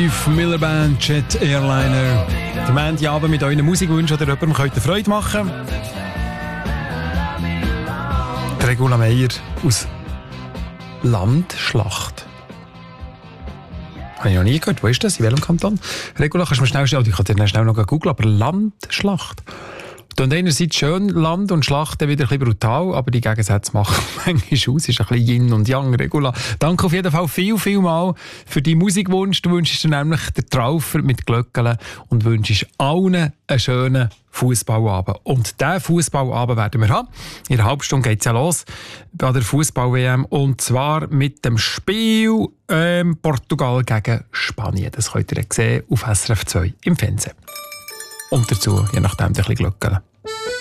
Steve Miller Band, Jet Airliner. Der Montagabend mit euren Musikwünschen oder jemandem könnt ihr Freude machen. Die Regula Meyer aus Landschlacht. Habe ich noch nie gehört. Wo ist das? In welchem Kanton? Regula, kannst du mir schnell ich kann dir schnell noch googeln, aber Landschlacht. Und einerseits schön Land und Schlacht wieder ein bisschen brutal, aber die Gegensätze machen manchmal aus. Ist ein bisschen Yin und Yang, Regula. Danke auf jeden Fall viel mal für deinen Musikwunsch. Du wünschst dir nämlich den Traufer mit Glöckchen und wünschst allen einen schönen Fußballabend. Und diesen Fußballabend werden wir haben. In einer halben Stunde geht es ja los bei der Fußball-WM. Und zwar mit dem Spiel Portugal gegen Spanien. Das könnt ihr sehen auf SRF 2 im Fernsehen. Und dazu, je nachdem, ein bisschen Glöckchen.